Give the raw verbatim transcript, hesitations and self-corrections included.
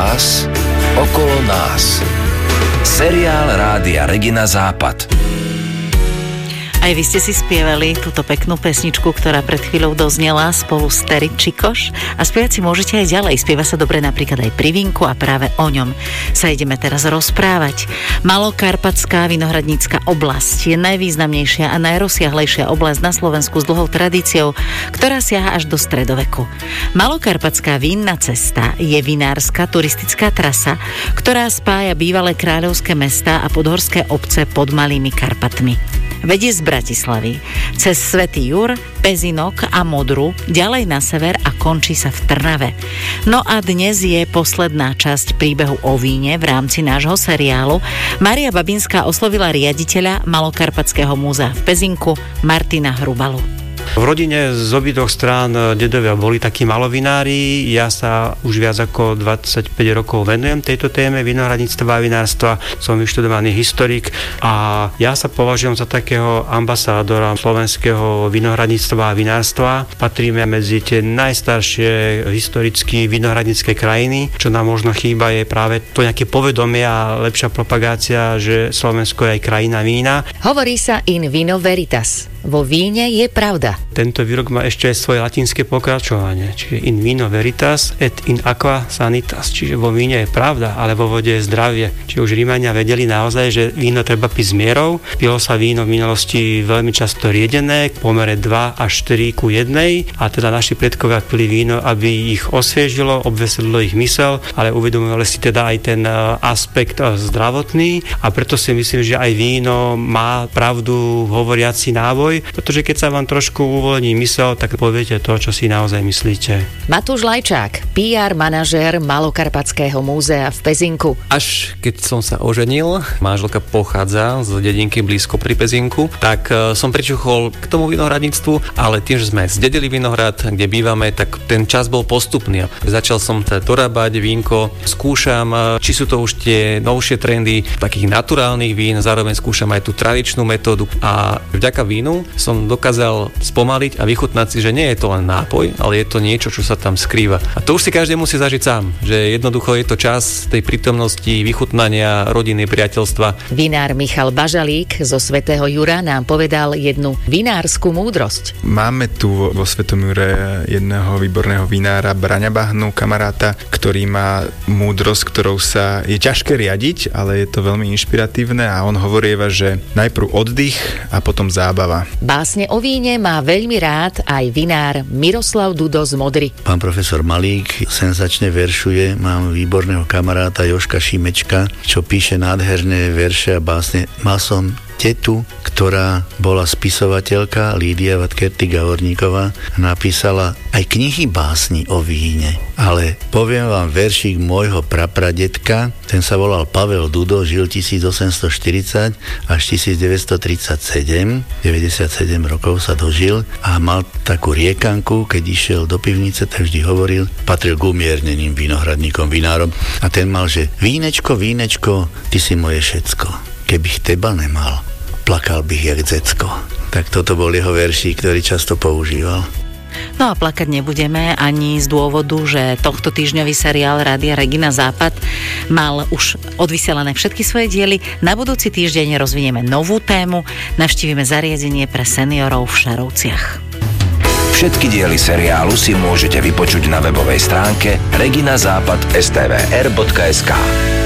nás, okolo nás. Seriál Rádia Regina Západ. Aj vy ste si spievali túto peknú pesničku, ktorá pred chvíľou doznela spolu s Terry Čikoš a spievať si môžete aj ďalej. Spieva sa dobre napríklad aj pri vínku a práve o ňom sa ideme teraz rozprávať. Malokarpatská vinohradnícka oblasť je najvýznamnejšia a najrozsiahlejšia oblasť na Slovensku s dlhou tradíciou, ktorá siaha až do stredoveku. Malokarpatská vínna cesta je vinárska turistická trasa, ktorá spája bývalé kráľovské mestá a podhorské obce pod Malými Karpatmi. Vedie z Bratislavy cez Svätý Jur, Pezinok a Modru, ďalej na sever a končí sa v Trnave. No a dnes je posledná časť príbehu o víne v rámci nášho seriálu. Mária Babinská oslovila riaditeľa Malokarpatského múzea v Pezinku Martina Hrubalu. V rodine z obidvoch strán dedovia boli takí malovinári. Ja sa už viac ako dvadsaťpäť rokov venujem tejto téme vinohradníctva a vinárstva. Som vyštudovaný historik a ja sa považujem za takého ambasádora slovenského vinohradníctva a vinárstva. Patríme medzi tie najstaršie historicky vinohradnícke krajiny. Čo nám možno chýba je práve to nejaké povedomie a lepšia propagácia, že Slovensko je aj krajina vína. Hovorí sa in vino veritas. Vo víne je pravda. Tento výrok má ešte aj svoje latinské pokračovanie, čiže in vino veritas et in aqua sanitas, čiže vo víne je pravda, ale vo vode je zdravie. Čiže už Rímania vedeli naozaj, že víno treba piť s mierou. Pilo sa víno v minulosti veľmi často riedené, k pomere dva až štyri ku jednej, a teda naši predkovia pili víno, aby ich osviežilo, obveselilo ich mysel, ale uvedomovali si teda aj ten aspekt zdravotný, a preto si myslím, že aj víno má pravdu hovoriaci návoj, pretože keď sa vám trošku uvoľní mysel, tak poviete to, čo si naozaj myslíte. Matúš Lajčák, pé er manažér Malokarpatského múzea v Pezinku. Až keď som sa oženil, manželka pochádza z dedinky blízko pri Pezinku, tak som pričuchol k tomu vinohradníctvu, ale tým, že sme zdedili vinohrad, kde bývame, tak ten čas bol postupný. Začal som teda dorábať vínko, skúšam, či sú to už tie novšie trendy takých naturálnych vín, zároveň skúšam aj tú tradičnú metódu, a vďaka vínu som dokázal spomaliť a vychutnať si, že nie je to len nápoj, ale je to niečo, čo sa tam skrýva. A to už si každý musí zažiť sám, že jednoducho je to čas tej prítomnosti, vychutnania rodiny, priateľstva. Vinár Michal Bažalík zo Svätého Jura nám povedal jednu vinársku múdrosť. Máme tu vo Svätom Jure jedného výborného vinára Braňa Bahnu, kamaráta, ktorý má múdrosť, ktorou sa je ťažké riadiť, ale je to veľmi inšpiratívne, a on hovorieva, že najprv oddych a potom zábava. Básne o víne má veľmi rád aj vinár Miroslav Dudo z Modry. Pán profesor Malík senzačne veršuje, mám výborného kamaráta Joška Šimečka, čo píše nádherné verše a básne. Mal som tetu, ktorá bola spisovateľka, Lídia Vatkerty-Gavorníková, napísala aj knihy básni o víne. Ale poviem vám veršík môjho prapradetka, ten sa volal Pavel Dudo, žil tisícosemstoštyridsať až tisícdeväťstotridsaťsedem, deväťdesiatsedem rokov sa dožil, a mal takú riekanku, keď išiel do pivnice, tak vždy hovoril, patril k umierneným vinohradníkom, vinárom, a ten mal, že vínečko, vínečko, ty si moje všetko. Kebych teba nemal, plakal bych jak dzecko. Tak toto bol jeho veršík, ktorý často používal. No a plakať nebudeme ani z dôvodu, že tohto týždňový seriál Rádia Regina Západ mal už odvysielané všetky svoje diely. Na budúci týždeň rozvinieme novú tému, navštívime zariadenie pre seniorov v Šarovciach. Všetky diely seriálu si môžete vypočuť na webovej stránke regina západ bodka es té vé er bodka es ká.